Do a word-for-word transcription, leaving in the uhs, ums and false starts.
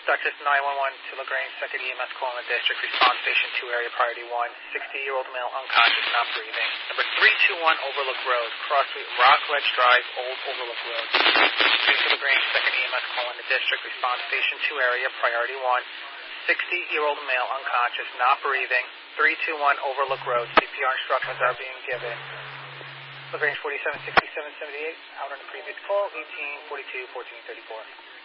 Dutchess nine one one to LaGrange, second E M S call in the district, response station two area, priority one, sixty-year-old male, unconscious, not breathing. Number three two one Overlook Road, cross street, Rockledge Drive, Old Overlook Road. three to LaGrange, second E M S call in the district, response station two area, priority one, sixty-year-old male, unconscious, not breathing. three two one Overlook Road, C P R instructions are being given. LaGrange forty-seven sixty-seven seventy-eight, out on the previous call, eighteen forty-two fourteen thirty-four.